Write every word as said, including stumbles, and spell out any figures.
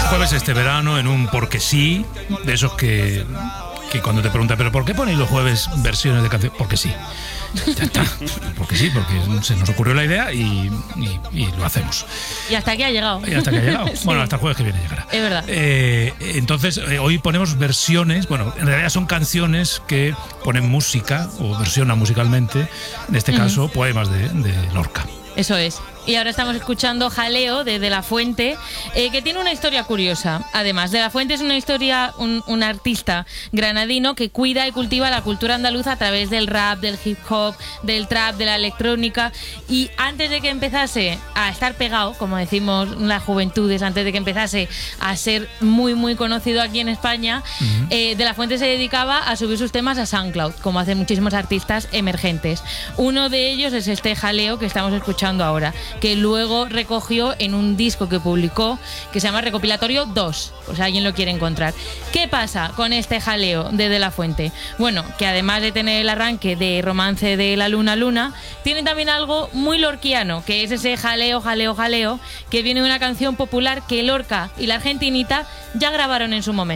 jueves este verano en un porque sí, de esos que, que cuando te preguntan, ¿pero por qué ponéis los jueves versiones de canciones? Porque sí. Ya está. Porque sí, porque se nos ocurrió la idea y, y, y lo hacemos. Y hasta aquí ha llegado. Y hasta aquí ha llegado. Sí. Bueno, hasta el jueves que viene llegará. Es verdad. Eh, entonces, eh, hoy ponemos versiones, bueno, en realidad son canciones que ponen música o versionan musicalmente, en este caso, uh-huh. poemas de, de Lorca. Eso es. Y ahora estamos escuchando Jaleo de De La Fuente, eh, que tiene una historia curiosa. Además, De La Fuente es una historia, un, un artista granadino que cuida y cultiva la cultura andaluza a través del rap, del hip hop, del trap, de la electrónica. Y antes de que empezase a estar pegado, como decimos las juventudes, antes de que empezase a ser muy, muy conocido aquí en España, uh-huh. eh, De La Fuente se dedicaba a subir sus temas a SoundCloud, como hacen muchísimos artistas emergentes. Uno de ellos es este Jaleo que estamos escuchando ahora, que luego recogió en un disco que publicó que se llama Recopilatorio dos, por si alguien lo quiere encontrar. ¿Qué pasa con este Jaleo de De La Fuente? Bueno, que además de tener el arranque de Romance de la Luna Luna, tiene también algo muy lorquiano, que es ese jaleo, jaleo, jaleo, que viene de una canción popular que Lorca y la Argentinita ya grabaron en su momento.